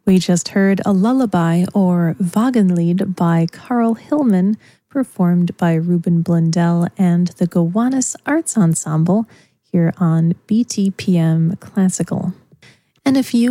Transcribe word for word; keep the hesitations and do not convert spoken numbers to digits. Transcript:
We just heard a lullaby or Wagenlied by Carl Hillman, performed by Ruben Blundell and the Gowanus Arts Ensemble here on B T P M Classical. And if you